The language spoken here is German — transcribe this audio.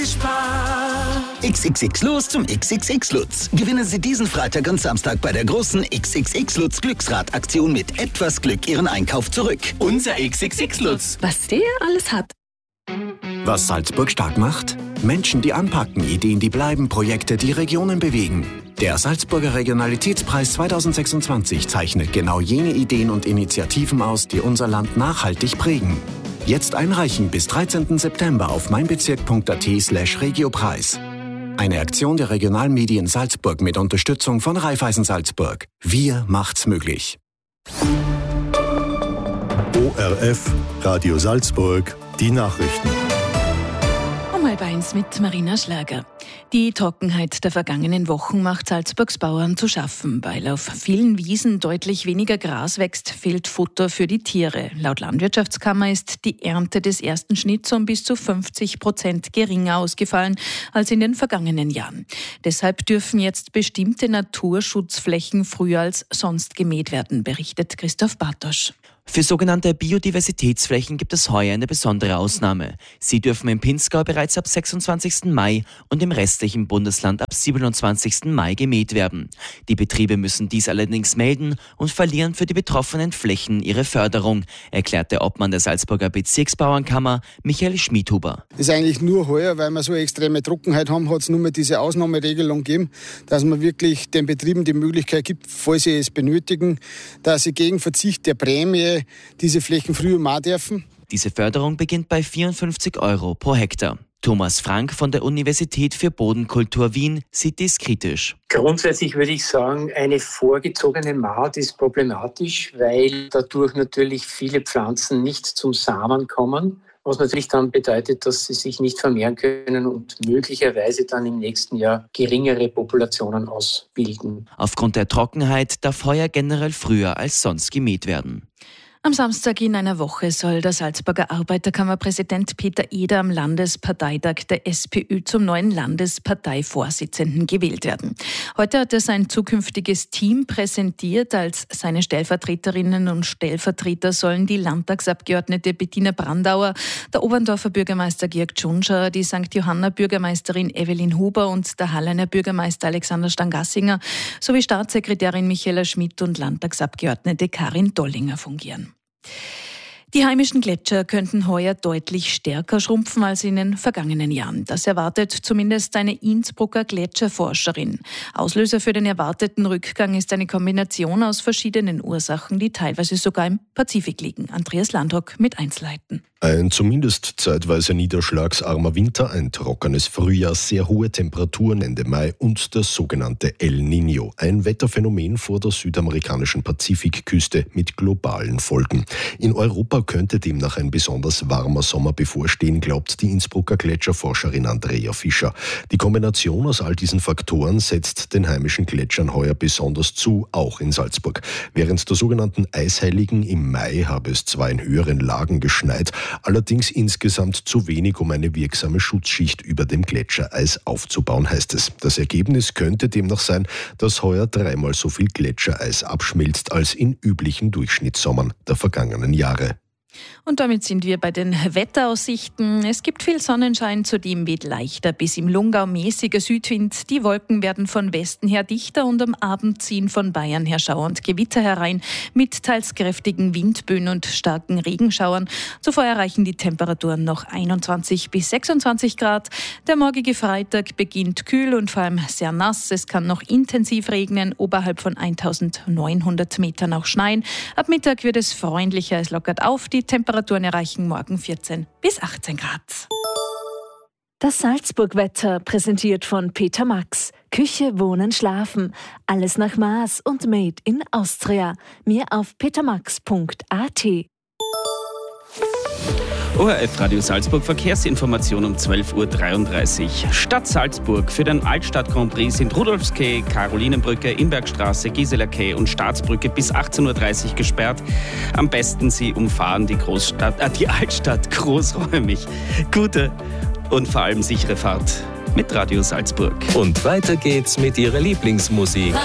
XXX Los zum XXX Lutz. Gewinnen Sie diesen Freitag und Samstag bei der großen XXX Lutz Glücksrad-Aktion mit etwas Glück Ihren Einkauf zurück. Unser XXX Lutz. Was der alles hat. Was Salzburg stark macht? Menschen, die anpacken, Ideen, die bleiben, Projekte, die Regionen bewegen. Der Salzburger Regionalitätspreis 2026 zeichnet genau jene Ideen und Initiativen aus, die unser Land nachhaltig prägen. Jetzt einreichen bis 13. September auf meinbezirk.at/Regiopreis. Eine Aktion der Regionalmedien Salzburg mit Unterstützung von Raiffeisen Salzburg. Wir macht's möglich. ORF, Radio Salzburg, die Nachrichten. Mal bei uns mit Marina Schlager. Die Trockenheit der vergangenen Wochen macht Salzburgs Bauern zu schaffen. Weil auf vielen Wiesen deutlich weniger Gras wächst, fehlt Futter für die Tiere. Laut Landwirtschaftskammer ist die Ernte des ersten Schnitts um bis zu 50% geringer ausgefallen als in den vergangenen Jahren. Deshalb dürfen jetzt bestimmte Naturschutzflächen früher als sonst gemäht werden, berichtet Christoph Bartosch. Für sogenannte Biodiversitätsflächen gibt es heuer eine besondere Ausnahme. Sie dürfen im Pinzgau bereits ab 26. Mai und im restlichen Bundesland ab 27. Mai gemäht werden. Die Betriebe müssen dies allerdings melden und verlieren für die betroffenen Flächen ihre Förderung, erklärt der Obmann der Salzburger Bezirksbauernkammer, Michael Schmidhuber. Das ist eigentlich nur heuer, weil wir so eine extreme Trockenheit haben, hat es nur mehr diese Ausnahmeregelung gegeben, dass man wirklich den Betrieben die Möglichkeit gibt, falls sie es benötigen, dass sie gegen Verzicht der Prämie diese Flächen früher machen dürfen. Diese Förderung beginnt bei 54 € pro Hektar. Thomas Frank von der Universität für Bodenkultur Wien sieht dies kritisch. Grundsätzlich würde ich sagen, eine vorgezogene Maat ist problematisch, weil dadurch natürlich viele Pflanzen nicht zum Samen kommen, was natürlich dann bedeutet, dass sie sich nicht vermehren können und möglicherweise dann im nächsten Jahr geringere Populationen ausbilden. Aufgrund der Trockenheit darf heuer generell früher als sonst gemäht werden. Am Samstag in einer Woche soll der Salzburger Arbeiterkammerpräsident Peter Eder am Landesparteitag der SPÖ zum neuen Landesparteivorsitzenden gewählt werden. Heute hat er sein zukünftiges Team präsentiert. Als seine Stellvertreterinnen und Stellvertreter sollen die Landtagsabgeordnete Bettina Brandauer, der Oberndorfer Bürgermeister Georg Tschunscher, die St. Johanna Bürgermeisterin Evelyn Huber und der Halleiner Bürgermeister Alexander Stangassinger sowie Staatssekretärin Michaela Schmidt und Landtagsabgeordnete Karin Dollinger fungieren. Die heimischen Gletscher könnten heuer deutlich stärker schrumpfen als in den vergangenen Jahren. Das erwartet zumindest eine Innsbrucker Gletscherforscherin. Auslöser für den erwarteten Rückgang ist eine Kombination aus verschiedenen Ursachen, die teilweise sogar im Pazifik liegen. Andreas Landrock mit Einzelheiten. Ein zumindest zeitweise niederschlagsarmer Winter, ein trockenes Frühjahr, sehr hohe Temperaturen Ende Mai und das sogenannte El Niño. Ein Wetterphänomen vor der südamerikanischen Pazifikküste mit globalen Folgen. In Europa könnte demnach ein besonders warmer Sommer bevorstehen, glaubt die Innsbrucker Gletscherforscherin Andrea Fischer. Die Kombination aus all diesen Faktoren setzt den heimischen Gletschern heuer besonders zu, auch in Salzburg. Während der sogenannten Eisheiligen im Mai habe es zwar in höheren Lagen geschneit, allerdings insgesamt zu wenig, um eine wirksame Schutzschicht über dem Gletschereis aufzubauen, heißt es. Das Ergebnis könnte demnach sein, dass heuer 3-mal so viel Gletschereis abschmilzt als in üblichen Durchschnittssommern der vergangenen Jahre. Und damit sind wir bei den Wetteraussichten. Es gibt viel Sonnenschein, zudem weht leichter bis im Lungau mäßiger Südwind. Die Wolken werden von Westen her dichter und am Abend ziehen von Bayern her Schauer und Gewitter herein mit teils kräftigen Windböen und starken Regenschauern. Zuvor erreichen die Temperaturen noch 21 bis 26 Grad. Der morgige Freitag beginnt kühl und vor allem sehr nass. Es kann noch intensiv regnen, oberhalb von 1900 Metern auch schneien. Ab Mittag wird es freundlicher, es lockert auf. Die Temperaturen erreichen morgen 14 bis 18 Grad. Das Salzburg-Wetter präsentiert von Peter Max. Küche, Wohnen, Schlafen. Alles nach Maß und made in Austria. Mehr auf petermax.at. ORF Radio Salzburg Verkehrsinformation um 12.33 Uhr. Stadt Salzburg. Für den Altstadt Grand Prix sind Rudolfskay, Karolinenbrücke, Imbergstraße, Gisela Quai und Staatsbrücke bis 18.30 Uhr gesperrt. Am besten Sie umfahren die Altstadt großräumig. Gute und vor allem sichere Fahrt mit Radio Salzburg. Und weiter geht's mit Ihrer Lieblingsmusik.